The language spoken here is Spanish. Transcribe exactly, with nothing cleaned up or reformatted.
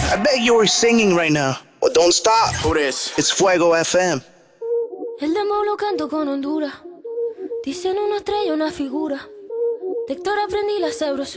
I bet you were singing right now. Well, don't stop. Who this? It's Fuego F M. El demo lo canto con Honduras. Dicen una estrella, una figura. De Héctor aprendí la sabrosura.